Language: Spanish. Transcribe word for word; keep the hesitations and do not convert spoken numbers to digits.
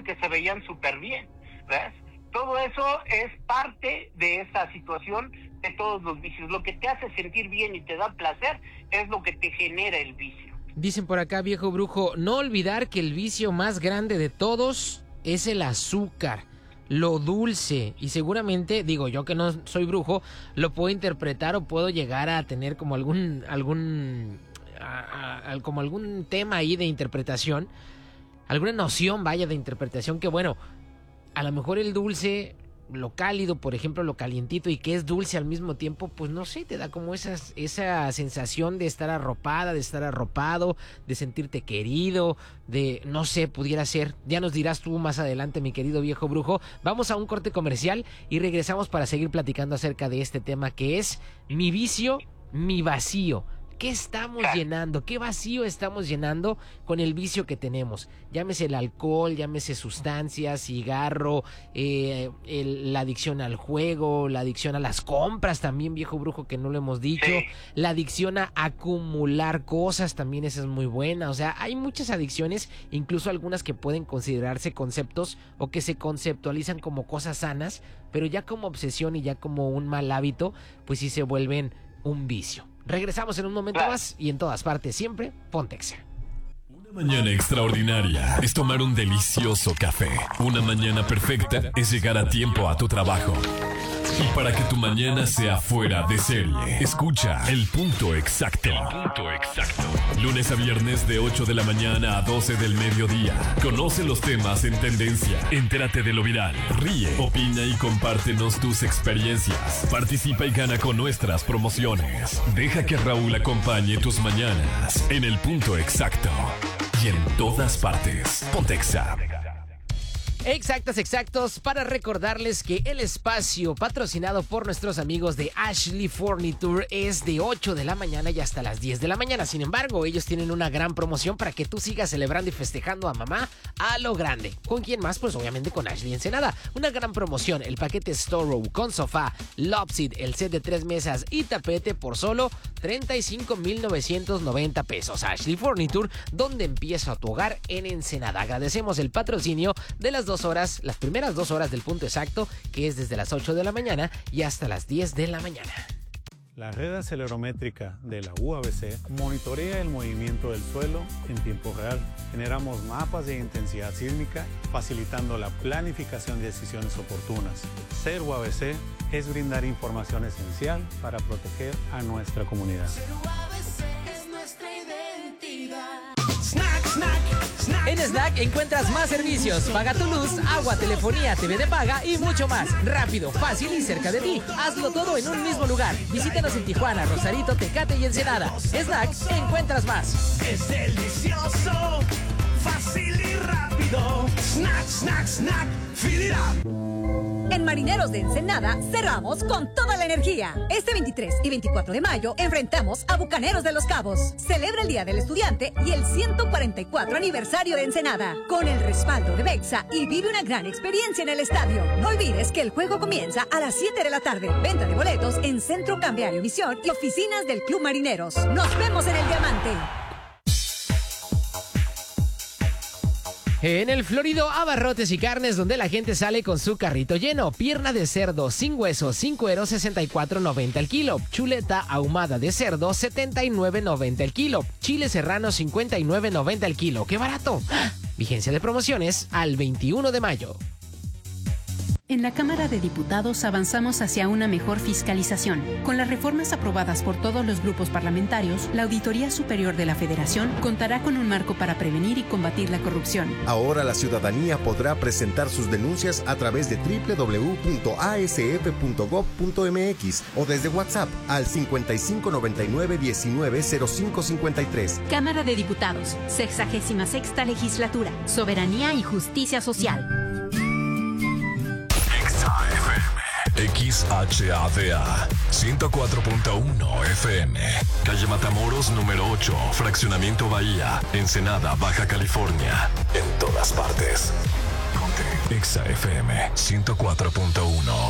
que se veían súper bien, ¿ves? Todo eso es parte de esa situación de todos los vicios. Lo que te hace sentir bien y te da placer es lo que te genera el vicio. Dicen por acá, viejo brujo, no olvidar que el vicio más grande de todos es el azúcar, lo dulce. Y seguramente, digo yo que no soy brujo, lo puedo interpretar o puedo llegar a tener como algún, algún, a, a, como algún tema ahí de interpretación, alguna noción, vaya, de interpretación que, bueno, a lo mejor el dulce, lo cálido, por ejemplo, lo calientito y que es dulce al mismo tiempo, pues no sé, te da como esa, esa sensación de estar arropada, de estar arropado, de sentirte querido, de, no sé, pudiera ser. Ya nos dirás tú más adelante, mi querido viejo brujo. Vamos a un corte comercial y regresamos para seguir platicando acerca de este tema que es mi vicio, mi vacío. ¿Qué estamos llenando? ¿Qué vacío estamos llenando con el vicio que tenemos? Llámese el alcohol, llámese sustancias, cigarro, eh, el, la adicción al juego, la adicción a las compras también, viejo brujo, que no lo hemos dicho. Sí. La adicción a acumular cosas también, esa es muy buena. O sea, hay muchas adicciones, incluso algunas que pueden considerarse conceptos o que se conceptualizan como cosas sanas, pero ya como obsesión y ya como un mal hábito, pues sí se vuelven un vicio. Regresamos en un momento más y en todas partes siempre, ponte Exa. Una mañana extraordinaria es tomar un delicioso café. Una mañana perfecta es llegar a tiempo a tu trabajo. Y para que tu mañana sea fuera de serie, escucha El Punto Exacto. El Punto Exacto. Lunes a viernes de ocho de la mañana a doce del mediodía. Conoce los temas en tendencia. Entérate de lo viral. Ríe, opina y compártenos tus experiencias. Participa y gana con nuestras promociones. Deja que Raúl acompañe tus mañanas en El Punto Exacto. Y en todas partes. Ponte Exa. Exactos, exactos, para recordarles que el espacio patrocinado por nuestros amigos de Ashley Furniture es de ocho de la mañana y hasta las diez de la mañana. Sin embargo, ellos tienen una gran promoción para que tú sigas celebrando y festejando a mamá a lo grande. ¿Con quién más? Pues obviamente con Ashley Ensenada. Una gran promoción, el paquete Store Room con sofá, Love Seat, el set de tres mesas y tapete por solo treinta y cinco mil novecientos noventa pesos. Ashley Furniture, donde empieza tu hogar en Ensenada. Agradecemos el patrocinio de las dos horas, las primeras dos horas del Punto Exacto, que es desde las ocho de la mañana y hasta las diez de la mañana. La red acelerométrica de la U A B C monitorea el movimiento del suelo en tiempo real. Generamos mapas de intensidad sísmica, facilitando la planificación de decisiones oportunas. Ser U A B C es brindar información esencial para proteger a nuestra comunidad. Ser U A B C es nuestra identidad. Snack, snack, snack. En Snack encuentras más servicios. Paga tu luz, agua, telefonía, T V de paga y mucho más. Rápido, fácil y cerca de ti. Hazlo todo en un mismo lugar. Visítanos en Tijuana, Rosarito, Tecate y Ensenada. Snack, encuentras más. Es delicioso, fácil y rápido. Snack, snack, snack, fill it up. En Marineros de Ensenada cerramos con toda la energía. Este veintitrés y veinticuatro de mayo enfrentamos a Bucaneros de Los Cabos. Celebra el Día del Estudiante y el ciento cuarenta y cuatro aniversario de Ensenada. Con el respaldo de Bexa y vive una gran experiencia en el estadio. No olvides que el juego comienza a las siete de la tarde. Venta de boletos en Centro Cambiario Visión y oficinas del Club Marineros. Nos vemos en el Diamante. En el Florido Abarrotes y Carnes, donde la gente sale con su carrito lleno. Pierna de cerdo sin hueso, sin cuero, sesenta y cuatro noventa el kilo. Chuleta ahumada de cerdo, setenta y nueve noventa el kilo. Chile serrano, cincuenta y nueve noventa el kilo. ¡Qué barato! Vigencia de promociones al veintiuno de mayo. En la Cámara de Diputados avanzamos hacia una mejor fiscalización. Con las reformas aprobadas por todos los grupos parlamentarios, la Auditoría Superior de la Federación contará con un marco para prevenir y combatir la corrupción. Ahora la ciudadanía podrá presentar sus denuncias a través de doble u doble u doble u punto a s f punto gob punto m x o desde WhatsApp al cincuenta y cinco noventa y nueve diecinueve cero cinco cincuenta y tres. Cámara de Diputados, sexagésima sexta legislatura, soberanía y justicia social. X H A D A ciento cuatro punto uno F M, calle Matamoros número ocho, Fraccionamiento Bahía, Ensenada, Baja California. En todas partes. Ponte Exa F M ciento cuatro punto uno.